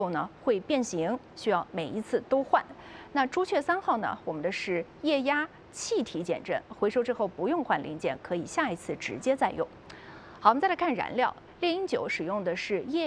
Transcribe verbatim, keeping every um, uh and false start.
后呢会变形，需要每一次都换。那朱雀三号呢，我们的是液压气体减震，回收之后不用换零件，可以下一次直接再用。好，我们再来看燃料，猎鹰九使用的是液